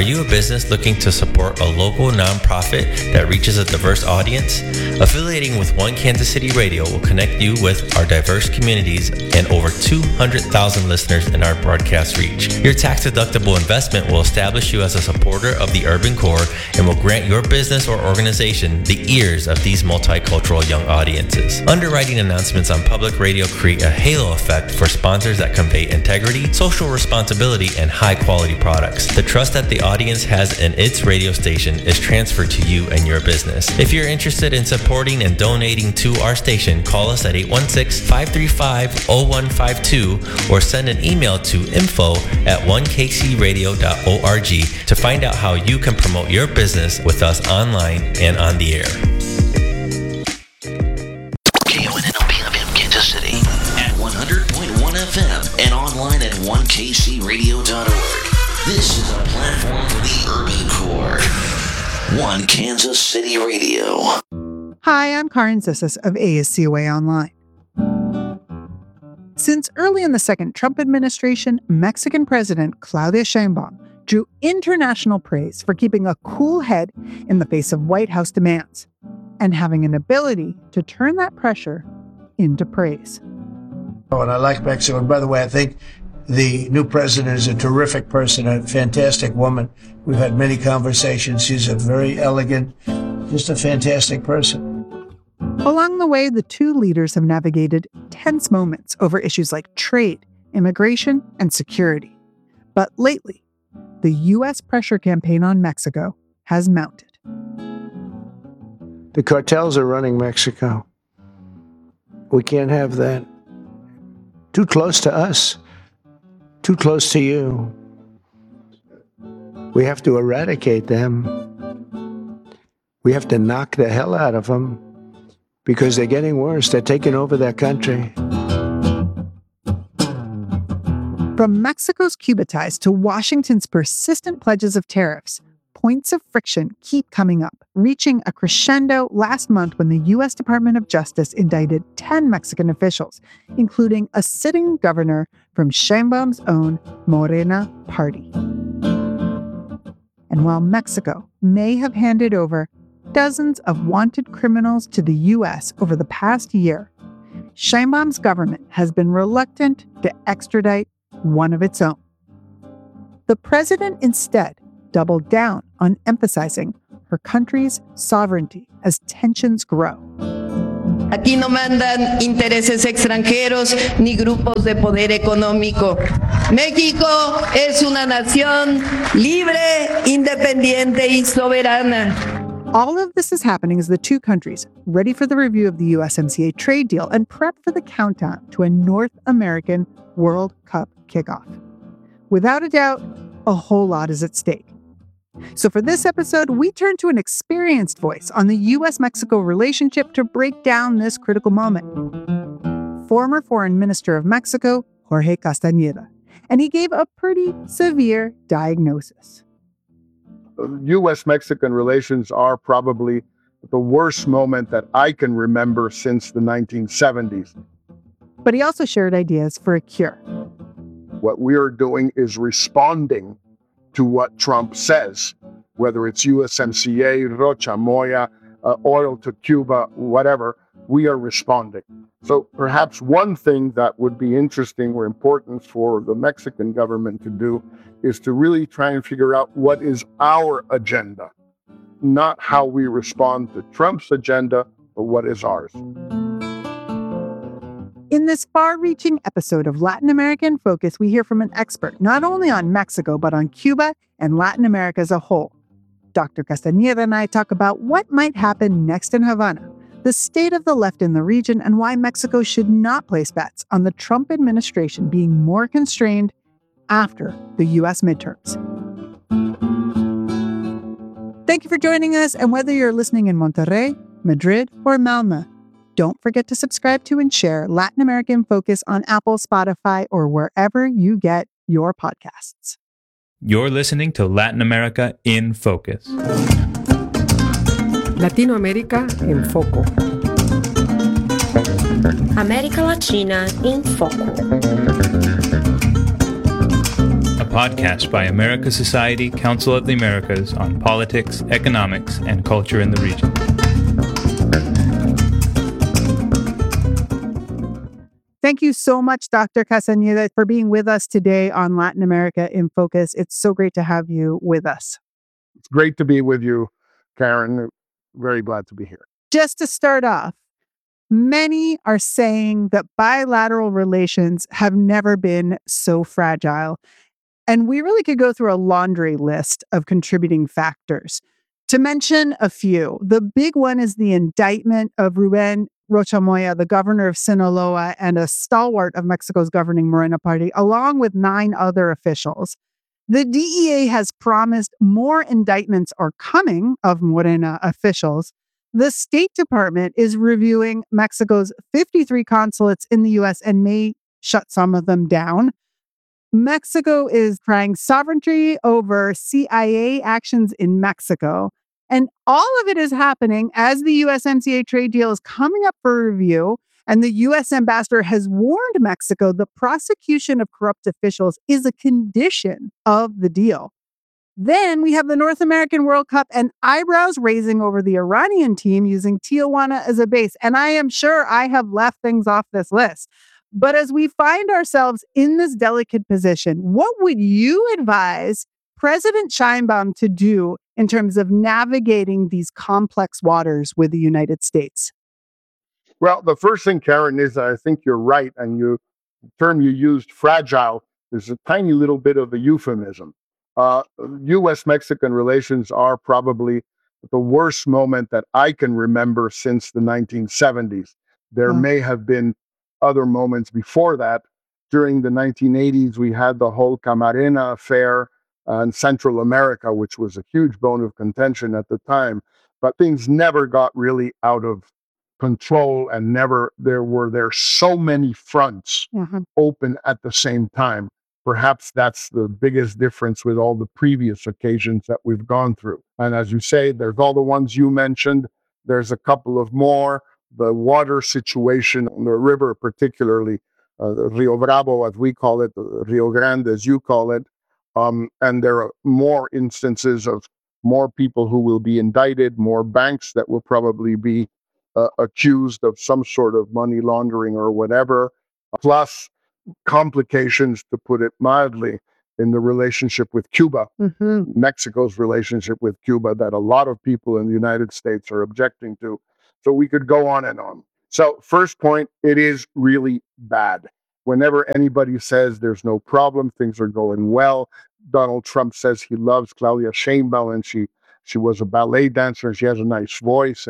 Are you a business looking to support a local nonprofit that reaches a diverse audience? Affiliating with One Kansas City Radio will connect you with our diverse communities and over 200,000 listeners in our broadcast reach. Your tax-deductible investment will establish you as a supporter of the Urban Core and will grant your business or organization the ears of these multicultural young audiences. Underwriting announcements on public radio create a halo effect for sponsors that convey integrity, social responsibility, and high-quality products. The trust that the audience has in its radio station is transferred to you and your business. If you're interested in supporting and donating to our station, call us at 816-535-0152 or send an email to info@onekcradio.org to find out how you can promote your business with us online and on the air. KONN-FM Kansas City at 100.1 FM and online at onekcradio.org. This is a platform for the Urban Core. One Kansas City Radio. Hi, I'm Karin Zissis of ASCOA Online. Since early in the second Trump administration, Mexican President Claudia Sheinbaum drew international praise for keeping a cool head in the face of White House demands and having an ability to turn that pressure into praise. Oh, and I like Mexico. And by the way, I think the new president is a terrific person, a fantastic woman. We've had many conversations. She's a very elegant, just a fantastic person. Along the way, the two leaders have navigated tense moments over issues like trade, immigration, and security. But lately, the U.S. pressure campaign on Mexico has mounted. The cartels are running Mexico. We can't have that. Too close to us. Too close to you. We have to eradicate them. We have to knock the hell out of them because they're getting worse. They're taking over their country. From Mexico's Cuba ties to Washington's persistent pledges of tariffs, points of friction keep coming up, reaching a crescendo last month when the U.S. Department of Justice indicted 10 Mexican officials, including a sitting governor from Sheinbaum's own Morena party. And while Mexico may have handed over dozens of wanted criminals to the U.S. over the past year, Sheinbaum's government has been reluctant to extradite one of its own. The president instead doubled down on emphasizing her country's sovereignty as tensions grow. Aquí no mandan intereses extranjeros ni grupos de poder económico. México es una nación libre, independiente y soberana. All of this is happening as the two countries ready for the review of the USMCA trade deal and prep for the countdown to a North American World Cup kickoff. Without a doubt, a whole lot is at stake. So for this episode, we turn to an experienced voice on the U.S.-Mexico relationship to break down this critical moment. Former Foreign Minister of Mexico, Jorge Castañeda. And he gave a pretty severe diagnosis. U.S.-Mexican relations are probably the worst moment that I can remember since the 1970s. But he also shared ideas for a cure. What we are doing is responding to what Trump says, whether it's USMCA, Rocha Moya, oil to Cuba, whatever, we are responding. So perhaps one thing that would be interesting or important for the Mexican government to do is to really try and figure out what is our agenda, not how we respond to Trump's agenda, but what is ours. In this far-reaching episode of Latin America in Focus, we hear from an expert not only on Mexico, but on Cuba and Latin America as a whole. Dr. Castañeda and I talk about what might happen next in Havana, the state of the left in the region, and why Mexico should not place bets on the Trump administration being more constrained after the U.S. midterms. Thank you for joining us, and whether you're listening in Monterrey, Madrid, or Malmö, don't forget to subscribe to and share Latin America in Focus on Apple, Spotify, or wherever you get your podcasts. You're listening to Latin America in Focus. Latinoamérica en Foco. América Latina em Foco. a podcast by America Society, Council of the Americas on politics, economics, and culture in the region. Thank you so much, Dr. Castañeda, for being with us today on Latin America in Focus. It's so great to have you with us. It's great to be with you, Karen. Very glad to be here. Just to start off, many are saying that bilateral relations have never been so fragile. And we really could go through a laundry list of contributing factors. To mention a few, the big one is the indictment of Rubén Rocha Moya, the governor of Sinaloa and a stalwart of Mexico's governing Morena party, along with 9 other officials. The DEA has promised more indictments are coming of Morena officials. The State Department is reviewing Mexico's 53 consulates in the U.S. and may shut some of them down. Mexico is crying sovereignty over CIA actions in Mexico. And all of it is happening as the USMCA trade deal is coming up for review. And the U.S. ambassador has warned Mexico the prosecution of corrupt officials is a condition of the deal. Then we have the North American World Cup and eyebrows raising over the Iranian team using Tijuana as a base. And I am sure I have left things off this list. But as we find ourselves in this delicate position, what would you advise President Sheinbaum to do in terms of navigating these complex waters with the United States? Well, the first thing, Karen, is I think you're right. And the term you used, fragile, is a tiny little bit of a euphemism. U.S.-Mexican relations are probably the worst moment that I can remember since the 1970s. There may have been other moments before that. During the 1980s, we had the whole Camarena affair in Central America, which was a huge bone of contention at the time. But things never got really out of control, and there were so many fronts open at the same time. Perhaps that's the biggest difference with all the previous occasions that we've gone through. And as you say, there's all the ones you mentioned. There's a couple of more. The water situation on the river, particularly the Rio Bravo, as we call it, the Rio Grande, as you call it. And there are more instances of more people who will be indicted, more banks that will probably be accused of some sort of money laundering or whatever, plus complications, to put it mildly, in the relationship with Cuba, Mexico's relationship with Cuba, that a lot of people in the United States are objecting to. So we could go on and on. So first point, it is really bad. Whenever anybody says there's no problem, things are going well. Donald Trump says he loves Claudia Sheinbaum, and she was a ballet dancer, and she has a nice voice.